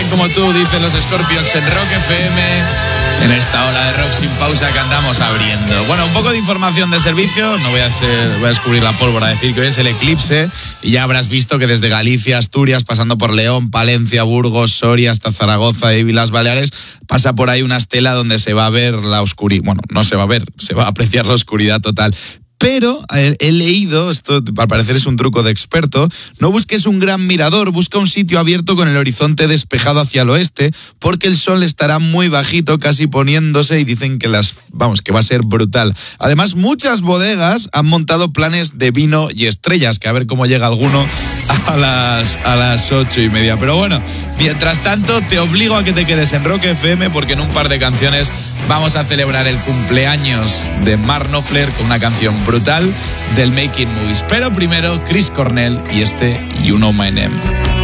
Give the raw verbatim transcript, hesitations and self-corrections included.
como tú, dicen los Scorpions en Rock F M. En esta hora de rock sin pausa que andamos abriendo. Bueno, un poco de información de servicio. No voy a ser, voy a descubrir la pólvora, decir que hoy es el eclipse y ya habrás visto que desde Galicia, Asturias, pasando por León, Palencia, Burgos, Soria, hasta Zaragoza y Las Baleares, pasa por ahí una estela donde se va a ver la oscuridad. Bueno, no se va a ver, se va a apreciar la oscuridad total. Pero he, he leído, esto al parecer es un truco de experto, no busques un gran mirador, busca un sitio abierto con el horizonte despejado hacia el oeste, porque el sol estará muy bajito, casi poniéndose, y dicen que las, vamos, que va a ser brutal. Además, muchas bodegas han montado planes de vino y estrellas, que a ver cómo llega alguno a las, a las ocho y media. Pero bueno, mientras tanto, te obligo a que te quedes en Rock F M, porque en un par de canciones vamos a celebrar el cumpleaños de Mark Knopfler con una canción brutal del Making Movies. Pero primero, Chris Cornell y este You Know My Name.